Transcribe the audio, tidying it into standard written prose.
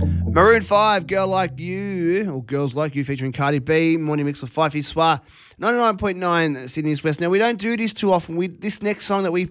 Maroon 5, Girl Like You, or Girls Like You, featuring Cardi B, Morning Mix with Fifey Swa, 99.9 Sydney's West. Now, we don't do this too often. This next song that we